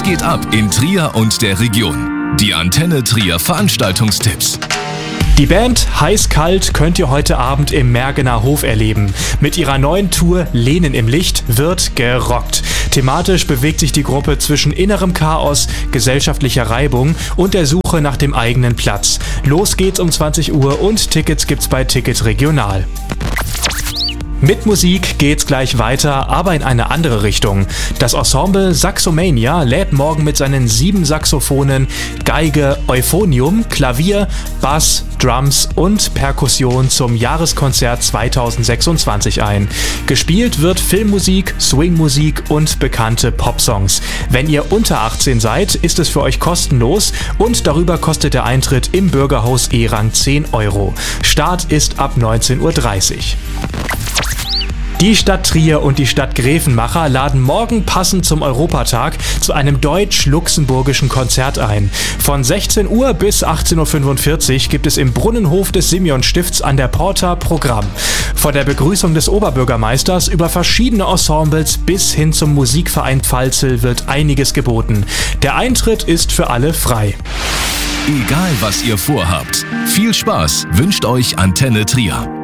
geht ab in Trier und der Region? Die Antenne Trier Veranstaltungstipps. Die Band Heiß-Kalt könnt ihr heute Abend im Mergener Hof erleben. Mit ihrer neuen Tour Lehnen im Licht wird gerockt. Thematisch bewegt sich die Gruppe zwischen innerem Chaos, gesellschaftlicher Reibung und der Suche nach dem eigenen Platz. Los geht's um 20 Uhr und Tickets gibt's bei Ticket Regional. Mit Musik geht's gleich weiter, aber in eine andere Richtung. Das Ensemble Saxomania lädt morgen mit seinen 7 Saxophonen, Geige, Euphonium, Klavier, Bass, Drums und Perkussion zum Jahreskonzert 2026 ein. Gespielt wird Filmmusik, Swingmusik und bekannte Popsongs. Wenn ihr unter 18 seid, ist es für euch kostenlos und darüber kostet der Eintritt im Bürgerhaus E-Rang 10 €. Start ist ab 19:30 Uhr. Die Stadt Trier und die Stadt Grevenmacher laden morgen passend zum Europatag zu einem deutsch-luxemburgischen Konzert ein. Von 16 Uhr bis 18:45 Uhr gibt es im Brunnenhof des Simeon-Stifts an der Porta Programm. Von der Begrüßung des Oberbürgermeisters über verschiedene Ensembles bis hin zum Musikverein Pfalzel wird einiges geboten. Der Eintritt ist für alle frei. Egal was ihr vorhabt, viel Spaß wünscht euch Antenne Trier.